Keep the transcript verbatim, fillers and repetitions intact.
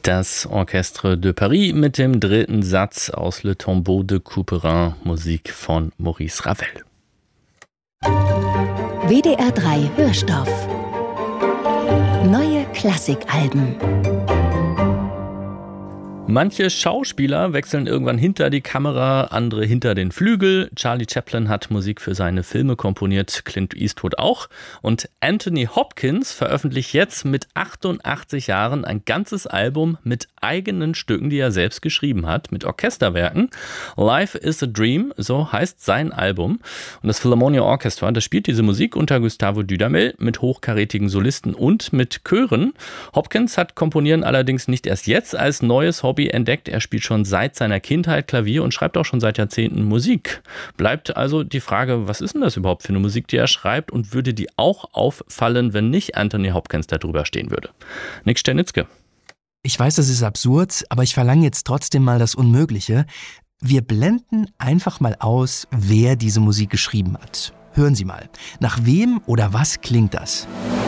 Das Orchestre de Paris mit dem dritten Satz aus Le Tombeau de Couperin, Musik von Maurice Ravel. W D R drei Hörstoff. Neue Klassikalben. Manche Schauspieler wechseln irgendwann hinter die Kamera, andere hinter den Flügel. Charlie Chaplin hat Musik für seine Filme komponiert, Clint Eastwood auch. Und Anthony Hopkins veröffentlicht jetzt mit achtundachtzig Jahren ein ganzes Album mit eigenen Stücken, die er selbst geschrieben hat, mit Orchesterwerken. Life is a Dream, so heißt sein Album. Und das Philharmonia Orchestra, das spielt diese Musik unter Gustavo Dudamel mit hochkarätigen Solisten und mit Chören. Hopkins hat Komponieren allerdings nicht erst jetzt als neues Hobby entdeckt. Er spielt schon seit seiner Kindheit Klavier und schreibt auch schon seit Jahrzehnten Musik. Bleibt also die Frage, was ist denn das überhaupt für eine Musik, die er schreibt, und würde die auch auffallen, wenn nicht Anthony Hopkins da drüber stehen würde? Nick Sternitzke. Ich weiß, das ist absurd, aber ich verlange jetzt trotzdem mal das Unmögliche. Wir blenden einfach mal aus, wer diese Musik geschrieben hat. Hören Sie mal. Nach wem oder was klingt das?